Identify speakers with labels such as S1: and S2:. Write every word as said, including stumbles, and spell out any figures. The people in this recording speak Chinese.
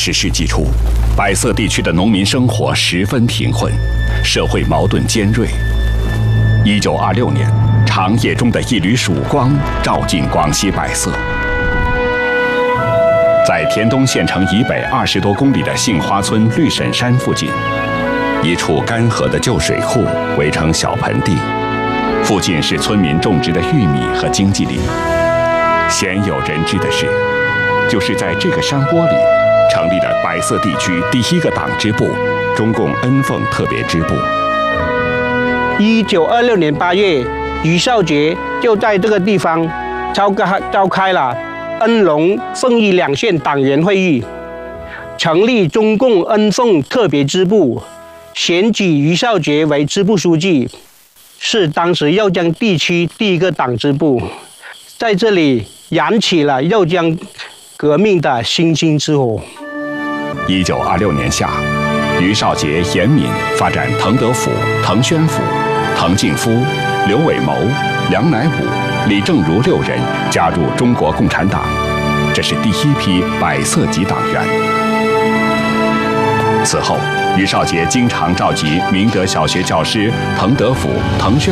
S1: 十世纪初，百色地区的农民生活十分贫困，社会矛盾尖锐。一九二六年，长夜中的一缕曙光照进广西百色。在田东县城以北二十多公里的杏花村绿沈山附近，一处干涸的旧水库围成小盆地，附近是村民种植的玉米和经济林。鲜有人知的是，就是在这个山坡里成立了百色地区第一个党支部——中共恩凤特别支部。
S2: 一九二六年八月，余少杰就在这个地方召开召开了恩龙凤义两县党员会议，成立中共恩凤特别支部，选举余少杰为支部书记，是当时右江地区第一个党支部，在这里燃起了右江革命的星星之火。
S1: 一九二六年夏，余少杰、严敏发展滕德甫、滕宣甫、滕敬夫、刘伟谋、梁乃武、李正如六人加入中国共产党，这是第一批百色级党员。此后，余少杰经常召集明德小学教师滕德甫、滕宣